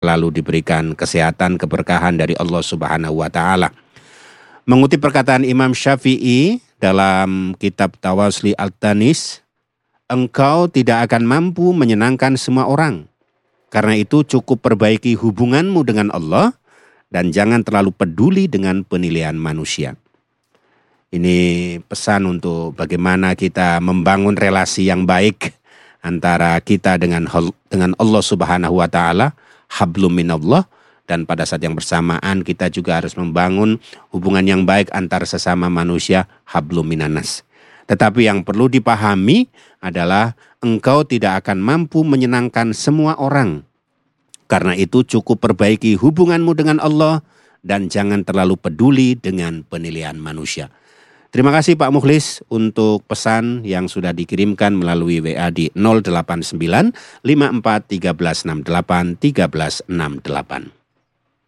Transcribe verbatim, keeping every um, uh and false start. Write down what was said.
selalu diberikan kesehatan, keberkahan dari Allah Subhanahu wa taala. Mengutip perkataan Imam Syafi'i dalam kitab Tawasli Al-Tanis, engkau tidak akan mampu menyenangkan semua orang. Karena itu cukup perbaiki hubunganmu dengan Allah dan jangan terlalu peduli dengan penilaian manusia. Ini pesan untuk bagaimana kita membangun relasi yang baik antara kita dengan dengan Allah Subhanahu wa taala, hablum minallah, dan pada saat yang bersamaan kita juga harus membangun hubungan yang baik antar sesama manusia, hablum minannas. Tetapi yang perlu dipahami adalah engkau tidak akan mampu menyenangkan semua orang. Karena itu cukup perbaiki hubunganmu dengan Allah dan jangan terlalu peduli dengan penilaian manusia. Terima kasih Pak Mukhlis untuk pesan yang sudah dikirimkan melalui W A di nol delapan sembilan lima empat satu tiga enam delapan satu tiga enam delapan.